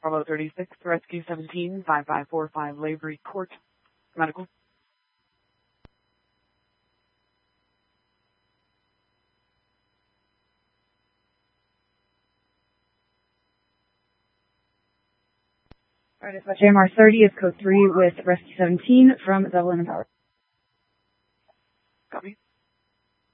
Bravo 36, Rescue 17, 5545 Lavery Court, medical. Alright, dispatch AMR 30 is code 3 with Rescue 17 from Dublin and Power. Copy.